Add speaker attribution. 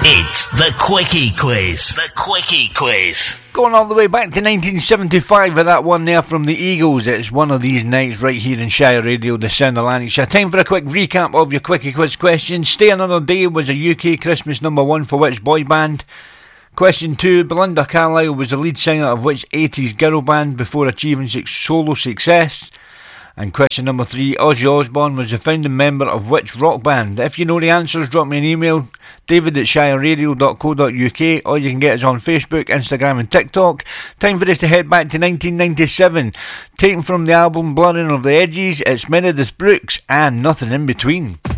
Speaker 1: It's the Quickie Quiz. The Quickie Quiz.
Speaker 2: Going all the way back to 1975 with that one there from the Eagles. It's one of these nights right here in Shire Radio, the Sound of Lanarkshire. Time for a quick recap of your Quickie Quiz questions. Stay Another Day was a UK Christmas number one for which boy band? Question 2, Belinda Carlisle was the lead singer of which 80s girl band before achieving solo success? And question number 3, Ozzy Osbourne was the founding member of which rock band? If you know the answers, drop me an email, david@shireradio.co.uk, or you can get us on Facebook, Instagram and TikTok. Time for us to head back to 1997. Taken from the album Blurring of the Edges, it's Meredith Brooks and Nothing in Between.